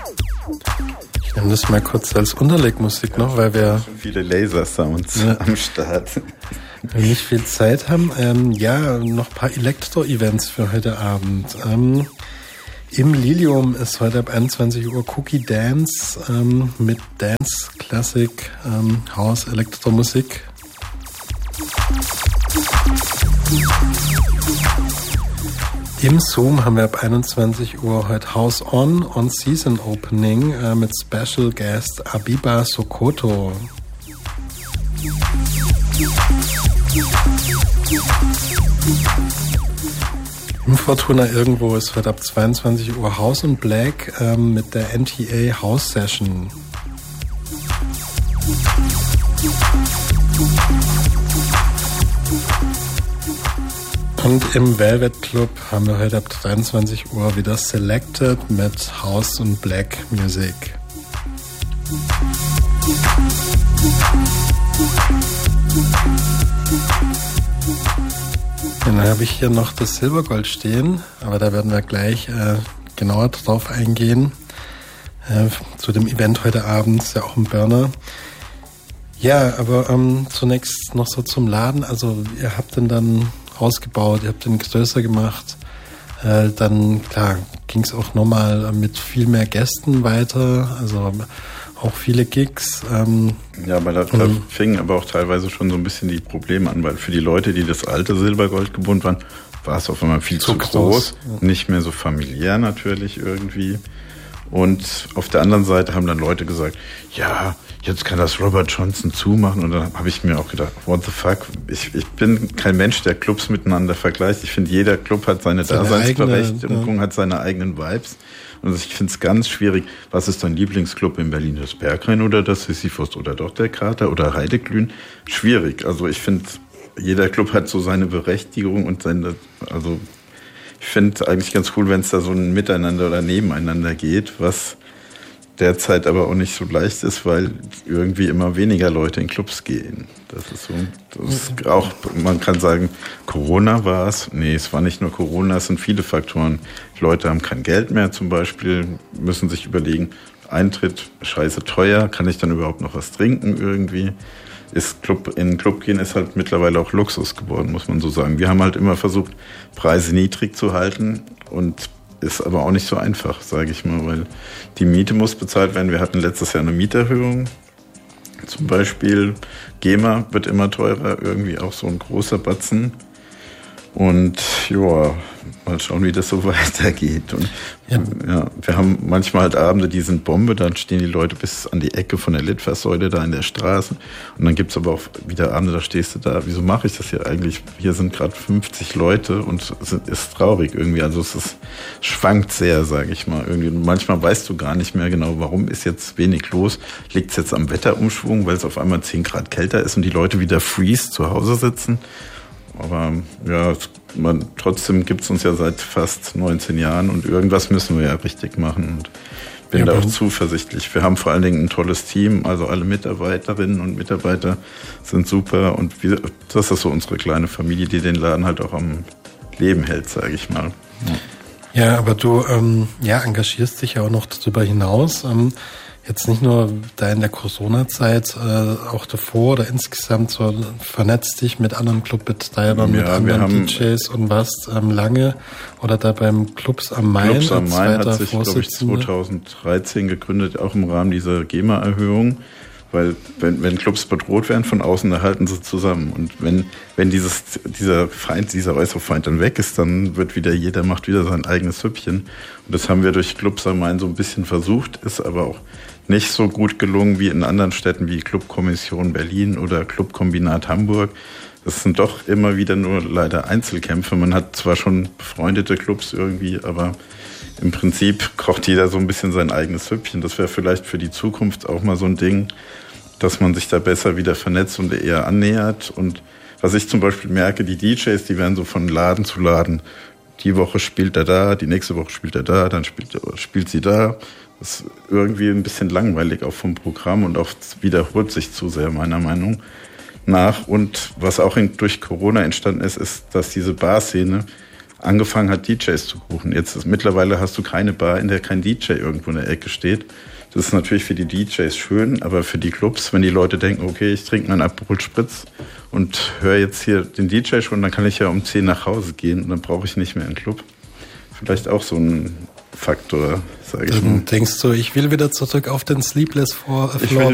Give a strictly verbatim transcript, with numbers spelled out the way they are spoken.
Ich nehme das mal kurz als Unterlegmusik noch, weil wir schon viele Laser-Sounds ja. am Start. Wenn wir nicht viel Zeit haben. Ähm, ja, noch ein paar Elektro-Events für heute Abend. Ähm, Im Lilium ist heute ab einundzwanzig Uhr Cookie Dance ähm, mit Dance, Klassik, ähm, House, Elektromusik. Im Zoom haben wir ab einundzwanzig Uhr heute House On, On Season Opening äh, mit Special Guest Abiba Sokoto. Im Fortuna irgendwo ist heute ab zweiundzwanzig Uhr House und Black ähm, mit der N T A House Session. Und im Velvet Club haben wir heute ab dreiundzwanzig Uhr wieder Selected mit House und Black Music. Dann habe ich hier noch das Silbergold stehen, aber da werden wir gleich äh, genauer drauf eingehen. Äh, zu dem Event heute Abend ist ja auch ein Burner. Ja, aber ähm, zunächst noch so zum Laden. Also ihr habt den dann ausgebaut, ihr habt den größer gemacht. Äh, dann, klar, ging es auch nochmal mit viel mehr Gästen weiter. Also auch viele Gigs. Ähm, ja, aber da ähm, fingen aber auch teilweise schon so ein bisschen die Probleme an, weil für die Leute, die das alte Silbergold gewohnt waren, war es auf einmal viel zu, zu groß, groß ja. Nicht mehr so familiär natürlich irgendwie. Und auf der anderen Seite haben dann Leute gesagt, ja, jetzt kann das Robert Johnson zumachen. Und dann habe ich mir auch gedacht, what the fuck? Ich, ich bin kein Mensch, der Clubs miteinander vergleicht. Ich finde, jeder Club hat seine, seine Daseinsberechtigung, eigene, ja. hat seine eigenen Vibes. Und ich finde es ganz schwierig, was ist dein Lieblingsclub in Berlin? Das Berghain oder das Sisyphus oder doch der Krater oder Heideglühen? Schwierig. Also ich finde, jeder Club hat so seine Berechtigung und seine, also ich finde eigentlich ganz cool, wenn es da so ein Miteinander oder Nebeneinander geht, was derzeit aber auch nicht so leicht ist, weil irgendwie immer weniger Leute in Clubs gehen. Das ist so, das ist auch, man kann sagen, Corona war es. Nee, es war nicht nur Corona, es sind viele Faktoren. Leute haben kein Geld mehr zum Beispiel, müssen sich überlegen, Eintritt, scheiße teuer, kann ich dann überhaupt noch was trinken irgendwie? Ist Club, in den Club gehen ist halt mittlerweile auch Luxus geworden, muss man so sagen. Wir haben halt immer versucht, Preise niedrig zu halten und ist aber auch nicht so einfach, sage ich mal, weil die Miete muss bezahlt werden. Wir hatten letztes Jahr eine Mieterhöhung. Zum Beispiel GEMA wird immer teurer, irgendwie auch so ein großer Batzen. Und ja, mal schauen, wie das so weitergeht. Und ja. ja, wir haben manchmal halt Abende, die sind Bombe, dann stehen die Leute bis an die Ecke von der Litfaßsäule da in der Straße. Und dann gibt's aber auch wieder Abende, da stehst du da, wieso mache ich das hier eigentlich? Hier sind gerade fünfzig Leute und es ist traurig irgendwie. Also es ist, schwankt sehr, sage ich mal. Irgendwie. Und manchmal weißt du gar nicht mehr genau, warum ist jetzt wenig los. Liegt es jetzt am Wetterumschwung, weil es auf einmal zehn Grad kälter ist und die Leute wieder freeze zu Hause sitzen? Aber ja, man, trotzdem gibt's uns ja seit fast neunzehn Jahren und irgendwas müssen wir ja richtig machen. Und bin ja, da auch zuversichtlich. Wir haben vor allen Dingen ein tolles Team, also alle Mitarbeiterinnen und Mitarbeiter sind super. Und wir, das ist so unsere kleine Familie, die den Laden halt auch am Leben hält, sage ich mal. Ja, ja aber du ähm, ja, engagierst dich ja auch noch darüber hinaus. Ähm, Jetzt nicht nur da in der Corona-Zeit, äh, auch davor oder insgesamt so vernetzt dich mit anderen Clubbetreibern, ja, mit anderen haben, D Js und was ähm, lange oder da beim Clubs am Main. Clubs am Main hat sich, glaube ich, zweitausenddreizehn gegründet, auch im Rahmen dieser GEMA-Erhöhung, weil wenn, wenn Clubs bedroht werden von außen, dann halten sie zusammen. Und wenn, wenn dieses, dieser Feind, dieser äußere Feind dann weg ist, dann wird wieder jeder macht wieder sein eigenes Süppchen. Und das haben wir durch Clubs am Main so ein bisschen versucht, ist aber auch nicht so gut gelungen wie in anderen Städten wie Clubkommission Berlin oder Clubkombinat Hamburg. Das sind doch immer wieder nur leider Einzelkämpfe. Man hat zwar schon befreundete Clubs irgendwie, aber im Prinzip kocht jeder so ein bisschen sein eigenes Süppchen. Das wäre vielleicht für die Zukunft auch mal so ein Ding, dass man sich da besser wieder vernetzt und eher annähert. Und was ich zum Beispiel merke, die D Js, die werden so von Laden zu Laden. Die Woche spielt er da, die nächste Woche spielt er da, dann spielt, spielt sie da. Das ist irgendwie ein bisschen langweilig auch vom Programm und oft wiederholt sich zu sehr, meiner Meinung nach. Und was auch durch Corona entstanden ist, ist, dass diese Barszene angefangen hat, D Js zu buchen. Jetzt ist, mittlerweile hast du keine Bar, in der kein D J irgendwo in der Ecke steht. Das ist natürlich für die D Js schön, aber für die Clubs, wenn die Leute denken, okay, ich trinke meinen Aperol Spritz und höre jetzt hier den D J schon, dann kann ich ja um zehn nach Hause gehen und dann brauche ich nicht mehr einen Club. Vielleicht auch so ein Faktor, sage ich mal. Dann denkst du, ich will wieder zurück auf den Sleepless Floor.